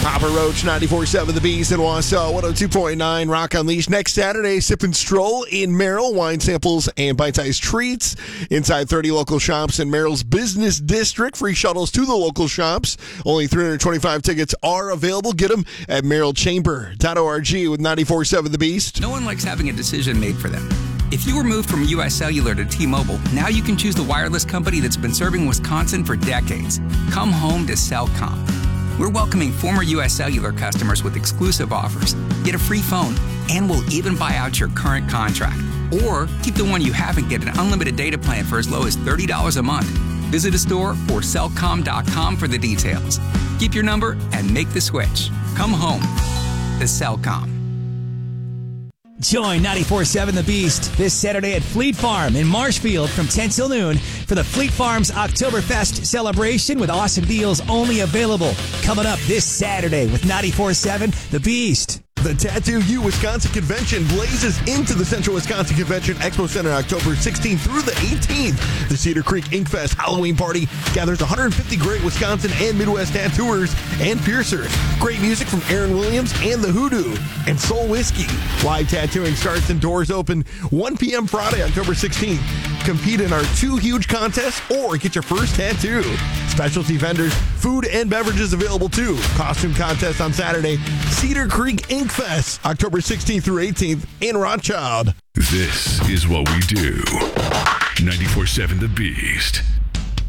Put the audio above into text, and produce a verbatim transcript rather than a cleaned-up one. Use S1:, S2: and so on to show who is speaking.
S1: Papa Roach, ninety-four point seven The Beast in Wausau, one oh two point nine Rock Unleashed. Next Saturday, Sip and Stroll in Merrill. Wine samples and bite-sized treats inside thirty local shops in Merrill's business district. Free shuttles to the local shops. Only three hundred twenty-five tickets are available. Get them at merrill chamber dot org with ninety-four point seven The Beast.
S2: No one likes having a decision made for them. If you were moved from U S Cellular to T-Mobile, now you can choose the wireless company that's been serving Wisconsin for decades. Come home to Cellcom. We're welcoming former U S Cellular customers with exclusive offers. Get a free phone, and we'll even buy out your current contract. Or keep the one you have and get an unlimited data plan for as low as thirty dollars a month. Visit a store or cellcom dot com for the details. Keep your number and make the switch. Come home to Cellcom.
S3: Join ninety-four point seven The Beast this Saturday at Fleet Farm in Marshfield from ten till noon for the Fleet Farm's Oktoberfest celebration with awesome deals only available. Coming up this Saturday with ninety-four point seven The Beast.
S1: The Tattoo U Wisconsin Convention blazes into the Central Wisconsin Convention Expo Center October sixteenth through the eighteenth. The Cedar Creek Ink Fest Halloween Party gathers one hundred fifty great Wisconsin and Midwest tattooers and piercers. Great music from Aaron Williams and the Hoodoo and Soul Whiskey. Live tattooing starts and doors open one p.m. Friday, October sixteenth. Compete in our two huge contests or get your first tattoo. Specialty vendors, food and beverages available too. Costume contest on Saturday. Cedar Creek Ink Fest, October sixteenth through eighteenth in Rothschild.
S4: This is what we do. ninety-four point seven The Beast.